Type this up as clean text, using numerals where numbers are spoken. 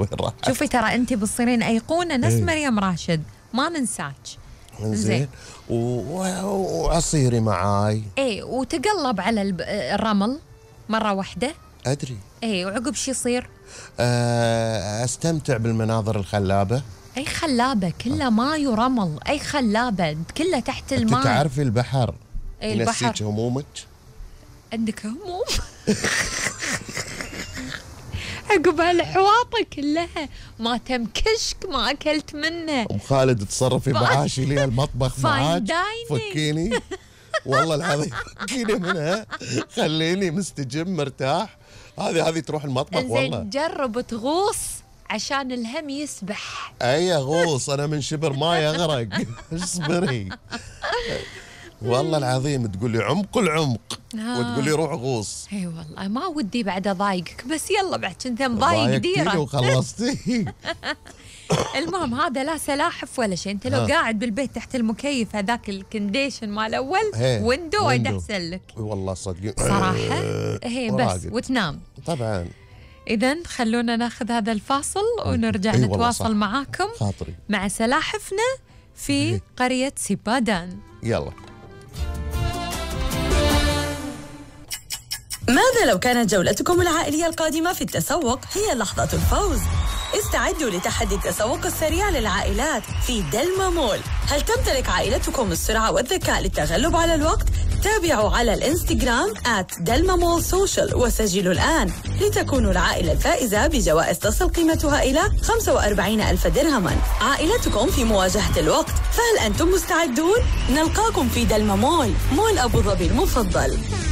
وين راحت؟ شوفي ترى أنت بتصيرين أيقونة نفس مريم راشد، ما ننساك. زين. وعصيري معاي. ايه، وتقلب على الرمل مرة واحدة. أدري. ايه، وعقب شو يصير؟ أستمتع بالمناظر الخلابة. أي خلابة؟ كلها ماي ورمل، أي خلابة كلها تحت الماء. أنت تعرفي البحر البحر ينسيك همومك؟ عندك هموم؟ عقب هالحواطة كلها ما تم كشك ما أكلت منه. أم خالد تصرفي معاشي لي المطبخ معاك، دايننج. فكيني والله العظيم، فكيني منها، خليني مستجم مرتاح. هذه تروح المطبخ والله. زين، جرب تغوص عشان الهم يسبح. أي غوص، أنا من شبر ماي أغرق. اصبري والله العظيم، تقول لي عمق العمق وتقول لي روح غوص. اي والله ما ودي بعد اضايقك، بس يلا بعد كنت مضايق ديرك وخلصتي. المهم هذا لا سلاحف ولا شيء، انت لو قاعد بالبيت تحت المكيف هذاك الكنديشن مال اول ويندو احسن لك والله صدقين صراحه. هي بس وتنام طبعا. اذا خلونا ناخذ هذا الفاصل ونرجع نتواصل معاكم خاطري مع سلاحفنا في قرية سيبادان. يلا. ماذا لو كانت جولتكم العائلية القادمة في التسوق هي لحظة الفوز؟ استعدوا لتحدي التسوق السريع للعائلات في دلما مول. هل تمتلك عائلتكم السرعة والذكاء للتغلب على الوقت؟ تابعوا على الانستغرام @delmamallsocial وسجلوا الآن لتكونوا العائلة الفائزة بجوائز تصل قيمتها إلى 45,000 درهما. عائلتكم في مواجهة الوقت، فهل أنتم مستعدون؟ نلقاكم في دلما مول أبو ظبي المفضل.